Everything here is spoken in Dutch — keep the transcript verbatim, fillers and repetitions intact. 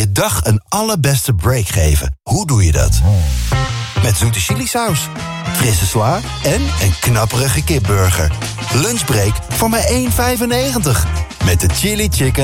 Je dag een allerbeste break geven. Hoe doe je dat? Met zoete chilisaus, frisse sla en een knapperige kipburger. Lunchbreak voor maar één vijfennegentig. Met de Chili Chicken